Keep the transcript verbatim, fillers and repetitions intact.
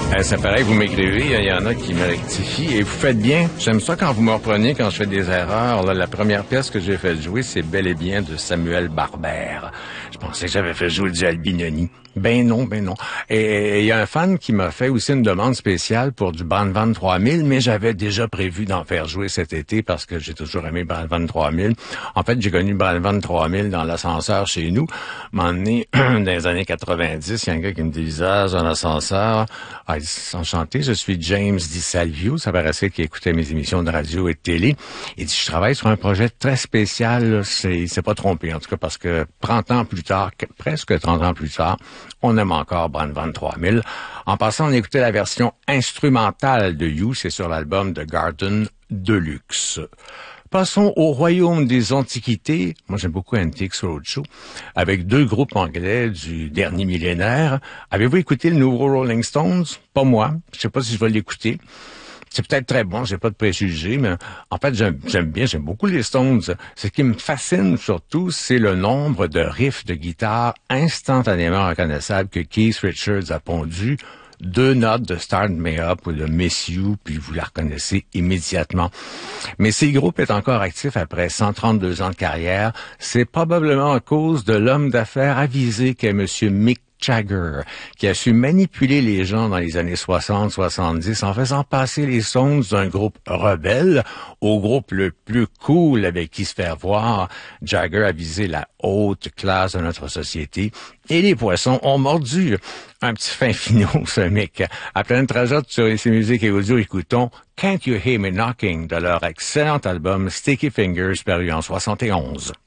Euh, c'est pareil, vous m'écrivez, il y en a qui me rectifient et vous faites bien. J'aime ça quand vous me reprenez quand je fais des erreurs. Là, la première pièce que j'ai fait jouer, c'est bel et bien de Samuel Barbère. Je pensais que j'avais fait jouer du Albinoni. Ben non, ben non. Et il y a un fan qui m'a fait aussi une demande spéciale pour du Band trois mille, mais j'avais déjà prévu d'en faire jouer cet été parce que j'ai toujours aimé Band trois mille. En fait, j'ai connu Band trois mille dans l'ascenseur chez nous. À un moment donné, dans les années quatre-vingt-dix, il y a un gars qui me disait ah, dans l'ascenseur, ah, il dit, enchanté, je suis James Di Salvio. Ça paraissait qu'il écoutait mes émissions de radio et de télé. Il dit, je travaille sur un projet très spécial. Là. C'est, il s'est pas trompé, en tout cas, parce que trente ans plus tard, presque trente ans plus tard, on aime encore Band trois mille. En passant, on écoutait la version instrumentale de You, c'est sur l'album The Garden Deluxe. Passons au royaume des antiquités. Moi, j'aime beaucoup Antiques Roadshow, avec deux groupes anglais du dernier millénaire. Avez-vous écouté le nouveau Rolling Stones? Pas moi. Je sais pas si je vais l'écouter. C'est peut-être très bon, j'ai pas de préjugés, mais en fait, j'aime, j'aime bien, j'aime beaucoup les Stones. Ce qui me fascine surtout, c'est le nombre de riffs de guitare instantanément reconnaissables que Keith Richards a pondus. Deux notes de Start Me Up ou de Miss You, puis vous la reconnaissez immédiatement. Mais si le groupe est encore actif après cent trente-deux ans de carrière, c'est probablement à cause de l'homme d'affaires avisé qu'est Monsieur Mick Jagger, qui a su manipuler les gens dans les années soixante soixante-dix en faisant passer les Stones d'un groupe rebelle au groupe le plus cool avec qui se faire voir. Jagger a visé la haute classe de notre société et les poissons ont mordu. Un petit fin finot, ce mec. À pleine trajoute sur ces musiques et audio, écoutons Can't You Hear Me Knocking de leur excellent album Sticky Fingers paru en soixante et onze.